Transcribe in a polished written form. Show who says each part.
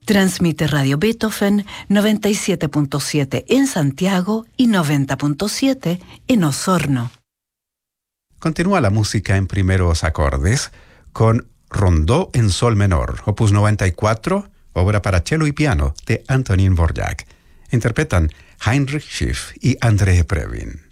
Speaker 1: Transmite Radio Beethoven 97.7 en Santiago y 90.7 en Osorno.
Speaker 2: Continúa la música en primeros acordes con Rondó en sol menor, opus 94, obra para cello y piano de Antonín Dvořák. Interpretan Heinrich Schiff y André Previn.